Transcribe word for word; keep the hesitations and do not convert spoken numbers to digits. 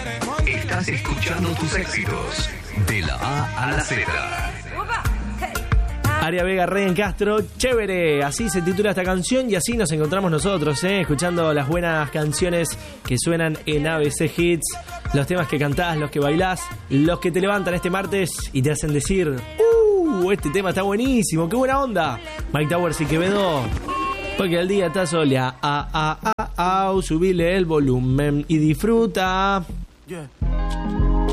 Estás escuchando tus éxitos de la A a la Z. Aria Vega, Ryan Castro, chévere, así se titula esta canción y así nos encontramos nosotros, ¿eh? Escuchando las buenas canciones que suenan en A B C Hits, los temas que cantás, los que bailás, los que te levantan este martes y te hacen decir, ¡uh! Este tema está buenísimo, qué buena onda. Mike Towers y Quevedo, porque el día está soleado, a, a, a, a, subile el volumen y disfruta. Yeah.